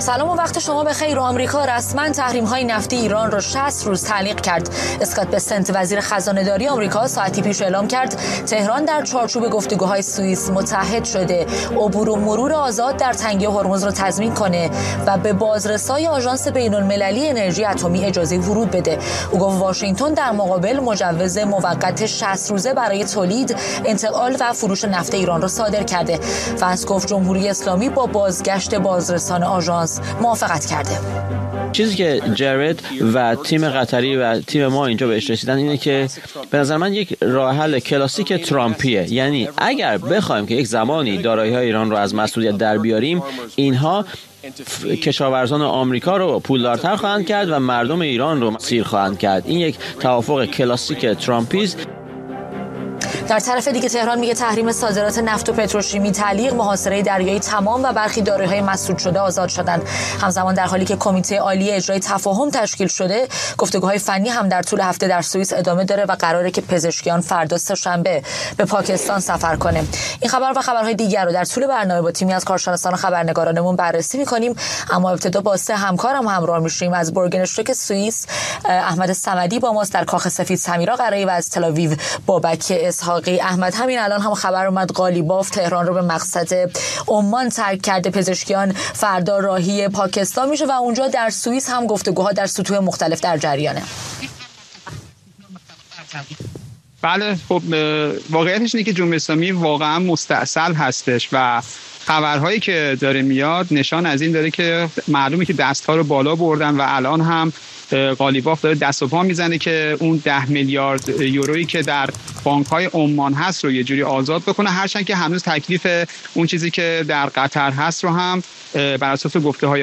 سلام و وقت شما بخیر. آمریکا رسما تحریم‌های نفتی ایران را 60 روز تعلیق کرد. اسکات بسنت وزیر خزانه‌داری آمریکا ساعتی پیش اعلام کرد تهران در چارچوب گفتگوهای سوئیس متحد شده عبور و مرور آزاد در تنگه هرمز را تضمین کنه و به بازرسای آژانس بین‌المللی انرژی اتمی اجازه ورود بده. او گفت واشنگتن در مقابل مجوز موقت 60 روزه برای تولید، انتقال و فروش نفت ایران را صادر کرده. فنس گفت جمهوری اسلامی با بازگشت بازرسان آژانس موافقت کرده. چیزی که جرد و تیم قطری و تیم ما اینجا بهش رسیدن اینه که به نظر من یک راه حل کلاسیک ترامپیه. یعنی اگر بخوایم که یک زمانی دارایی‌های ایران رو از مسئولیت در بیاریم، اینها کشاورزان آمریکا رو پولدارتر خواهند کرد و مردم ایران رو سیر خواهند کرد. این یک توافق کلاسیک ترامپیز. در طرف دیگه تهران میگه تحریم صادرات نفت و پتروشیمی تعلیق، محاصره دریایی تمام و برخی دارایی‌های مسدود شده آزاد شدند. همزمان در حالی که کمیته عالی اجرای تفاهم تشکیل شده، گفتگوهای فنی هم در طول هفته در سوئیس ادامه داره و قراره که پزشکیان فردا سه‌شنبه به پاکستان سفر کنه. این خبر و خبرهای دیگر رو در طول برنامه با تیمی از کارشناسان و خبرنگارانمون بررسی می‌کنیم. اما ابتدا با سه همکارم همراه میشیم. از بورگنشتوک سوئیس احمد صمدی با ماست، در کاخ سفید سمیرا قرایی و از تل‌آویو بابک اسحاقی. احمد، همین الان هم خبر اومد قالیباف تهران رو به مقصد عمان ترک کرده. پزشکیان فردا راهی پاکستان میشه و اونجا در سوئیس هم گفتگوها در سطوح مختلف در جریانه. بله، خب واقعیتش اینه که جمهوری اسلامی واقعا مستعسل هستش و خبرهایی که داره میاد نشان از این داره که معلومه که دستها رو بالا بردن و الان هم قالیباف داره دست و پا میزنه که اون 10 میلیارد یورویی که در بانک‌های عمان هست رو یه جوری آزاد بکنه، هرچند که هنوز تکلیف اون چیزی که در قطر هست رو هم بر اساس گفته‌های